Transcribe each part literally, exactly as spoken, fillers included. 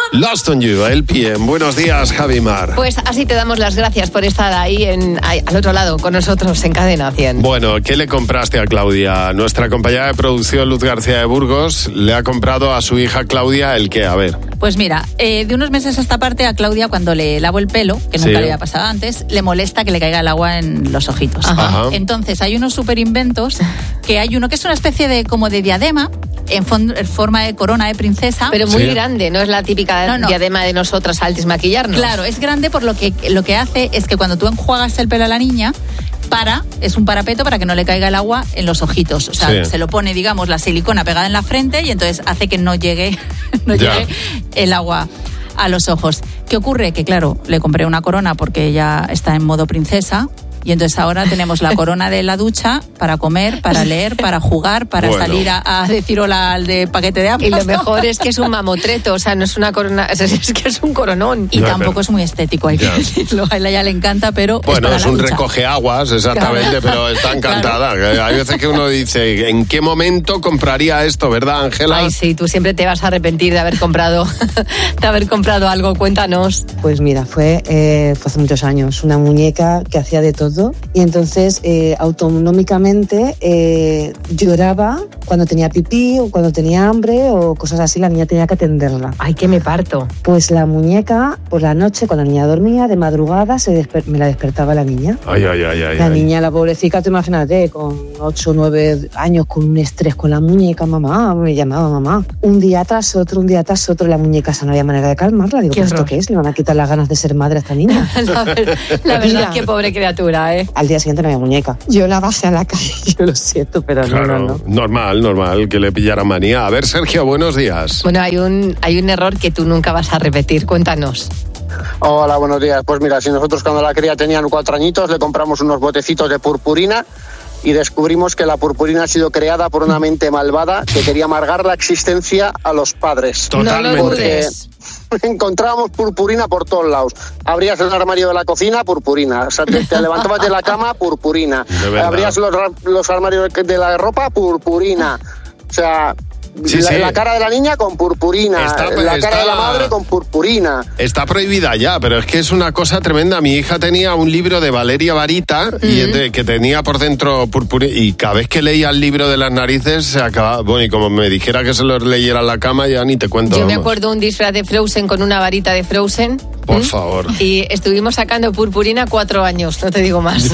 Lost on You, L P M. Buenos días, Javi Mar. Pues así te damos las gracias por estar ahí, en, ahí al otro lado con nosotros en Cadena cien. Bueno, ¿qué le compraste a Claudia? Nuestra compañera de producción, Luz García de Burgos, le ha comprado a su hija Claudia el qué, a ver. Pues mira, eh, de unos meses a esta parte a Claudia, cuando le lavo el pelo, que nunca sí. le había pasado antes, le molesta que le caiga el agua en los ojitos. Ajá. Entonces hay unos super inventos, que hay uno que es una especie de como de diadema, en, fond- en forma de corona de princesa. Pero muy sí. grande, no es la típica no, no. diadema de nosotras al desmaquillarnos. Claro, es grande por lo que lo que hace es que cuando tú enjuagas el pelo a la niña, para, es un parapeto para que no le caiga el agua en los ojitos. O sea, sí. se lo pone, digamos, la silicona pegada en la frente y entonces hace que no llegue, no llegue el agua a los ojos. ¿Qué ocurre? Que claro, le compré una corona porque ella está en modo princesa. Y entonces ahora tenemos la corona de la ducha para comer, para leer, para jugar, para bueno. salir a, a decir hola al de paquete de agua. Y lo mejor es que es un mamotreto, o sea, no es una corona, es, es que es un coronón. Y no, tampoco pero... es muy estético, hay que decirlo. A ella le encanta, pero bueno, es, es para un la ducha. recogeaguas, exactamente, claro. Pero está encantada. Claro. Hay veces que uno dice, ¿en qué momento compraría esto, verdad, Ángela? Ay, sí, tú siempre te vas a arrepentir de haber comprado, de haber comprado algo. Cuéntanos. Pues mira, fue, eh, fue hace muchos años, una muñeca que hacía de todo y entonces Eh, autonómicamente eh, lloraba cuando tenía pipí o cuando tenía hambre o cosas así, la niña tenía que atenderla. Ay, que me parto. Pues la muñeca, por la noche, cuando la niña dormía, de madrugada se desper- me la despertaba la niña. Ay, ay, ay, ay. La ay. niña, la pobrecita, te imagínate, con ocho o nueve años, con un estrés con la muñeca, mamá, me llamaba mamá. Un día tras otro, un día tras otro, la muñeca esa no había manera de calmarla. Digo, ¿qué ¿esto qué es? Le van a quitar las ganas de ser madre a esta niña. la, ver- la verdad es que pobre criatura, ¿eh? Al día siguiente no había muñeca. Yo la bajé a la calle, yo lo siento, pero claro, no, no, no. Normal, normal, que le pillara manía. A ver, Sergio, buenos días. Bueno, hay un, hay un error que tú nunca vas a repetir. Cuéntanos. Hola, buenos días. Pues mira, si nosotros cuando la cría tenían cuatro añitos, le compramos unos botecitos de purpurina y descubrimos que la purpurina ha sido creada por una mente malvada que quería amargar la existencia a los padres. Totalmente. No lo dudes. Encontrábamos purpurina por todos lados. Abrías el armario de la cocina, purpurina. O sea, te, te levantabas de la cama, purpurina. Abrías los, los armarios de la ropa, purpurina. O sea... Sí, la, sí. la cara de la niña con purpurina, está, la está, cara de la madre con purpurina. Está prohibida ya, pero es que es una cosa tremenda. Mi hija tenía un libro de Valeria Varita mm-hmm. y de, que tenía por dentro purpurina y cada vez que leía el libro de las narices se acababa, bueno, y como me dijera que se lo leyera en la cama ya ni te cuento. Yo vamos. me acuerdo un disfraz de Frozen con una varita de Frozen. Por ¿Mm? favor. Y estuvimos sacando purpurina cuatro años, no te digo más.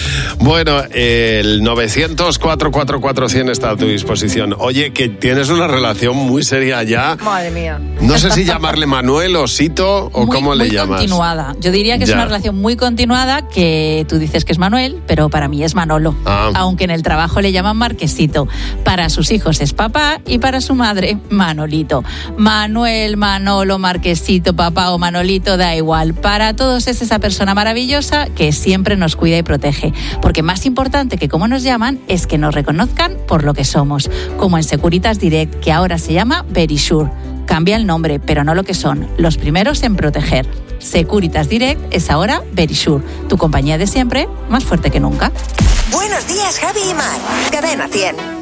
Bueno, el novecientos cuatro cuatro cuatro cien está a tu disposición. Oye, que tienes una relación muy seria ya. Madre mía. No sé si llamarle Manuel o Sito o muy, cómo le muy llamas. Continuada. Yo diría que ya. Es una relación muy continuada, que tú dices que es Manuel, pero para mí es Manolo. Ah. Aunque en el trabajo le llaman Marquesito. Para sus hijos es papá y para su madre Manolito. Manuel, Manolo, Marquesito, papá o Manolito, da igual. Para todos es esa persona maravillosa que siempre nos cuida y protege. Porque más importante que cómo nos llaman es que nos reconozcan por lo que somos. Como en Securitas Direct, que ahora se llama Verisure. Cambia el nombre, pero no lo que son. Los primeros en proteger. Securitas Direct es ahora Verisure. Tu compañía de siempre, más fuerte que nunca. Buenos días, Javi y Mar. Cadena cien.